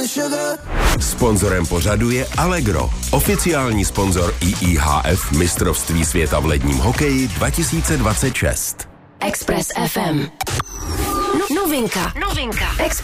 Sponzorem pořadu je Allegro, oficiální sponzor IIHF mistrovství světa v ledním hokeji 2026. Express FM. Novinka.